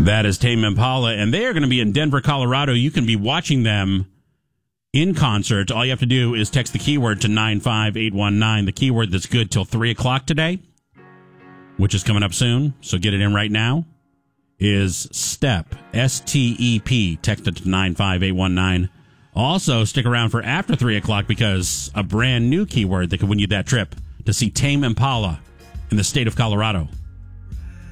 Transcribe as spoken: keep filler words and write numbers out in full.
That is Tame Impala, and they are going to be in Denver, Colorado. You can be watching them in concert. All you have to do is text the keyword to nine five eight one nine, the keyword that's good till three o'clock today, which is coming up soon, so get it in right now, is STEP, S T E P. Text it to nine five eight one nine. Also, stick around for after three o'clock because a brand new keyword that could win you that trip to see Tame Impala in the state of Colorado.